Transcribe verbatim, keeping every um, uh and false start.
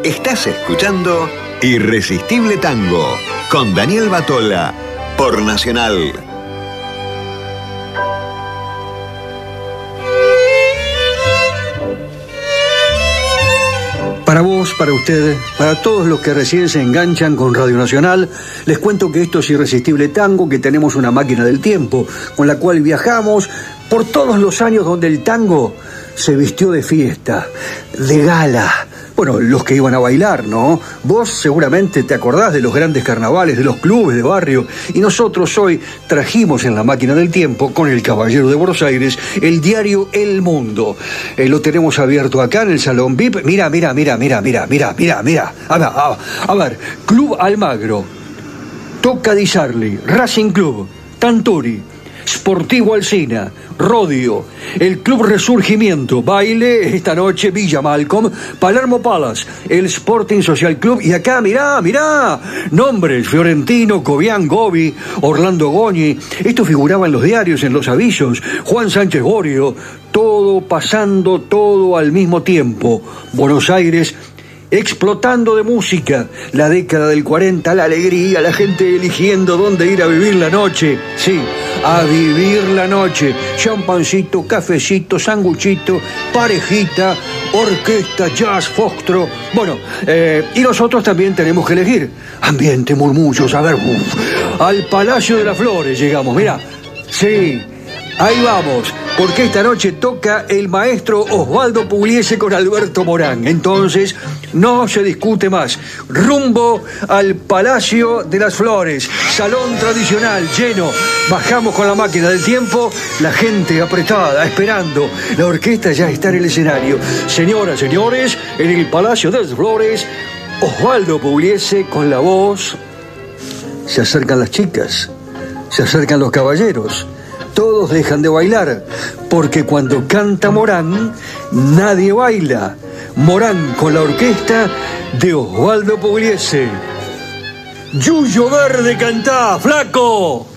Estás escuchando Irresistible Tango con Daniel Batola por Nacional. Para vos, para usted, para todos los que recién se enganchan con Radio Nacional, les cuento que esto es Irresistible Tango, que tenemos una máquina del tiempo con la cual viajamos por todos los años donde el tango se vistió de fiesta, de gala. Bueno, los que iban a bailar, ¿no? Vos seguramente te acordás de los grandes carnavales, de los clubes de barrio, y nosotros hoy trajimos en la máquina del tiempo, con el Caballero de Buenos Aires, el diario El Mundo. Eh, lo tenemos abierto acá en el Salón V I P. Mira, mira, mira, mira, mira, mira, mira, mira. A ver, a, a ver, Club Almagro, Toca di Sarli, Racing Club, Tanturi, Sportivo Alsina, Rodio, el Club Resurgimiento, baile esta noche Villa Malcolm, Palermo Palace, el Sporting Social Club, y acá, mirá, mirá, nombres: Fiorentino, Cobian, Gobi, Orlando Goñi. Esto figuraba en los diarios, en los avisos. Juan Sánchez Gorio, todo pasando, todo al mismo tiempo. Buenos Aires explotando de música, la década del cuarenta, la alegría, la gente eligiendo dónde ir a vivir la noche. Sí, a vivir la noche. Champancito, cafecito, sanguchito, parejita, orquesta, jazz, foxtrot. Bueno, eh, y nosotros también tenemos que elegir. Ambiente, murmullos, a ver, uf, al Palacio de las Flores llegamos, mirá. Sí, ahí vamos, porque esta noche toca el maestro Osvaldo Pugliese con Alberto Morán. Entonces, no se discute más. Rumbo al Palacio de las Flores. Salón tradicional, lleno. Bajamos con la máquina del tiempo, la gente apretada, esperando. La orquesta ya está en el escenario. Señoras, señores, en el Palacio de las Flores, Osvaldo Pugliese con la voz. Se acercan las chicas, se acercan los caballeros. Todos dejan de bailar, porque cuando canta Morán, nadie baila. Morán con la orquesta de Osvaldo Pugliese. Yuyo Verde, cantá, flaco.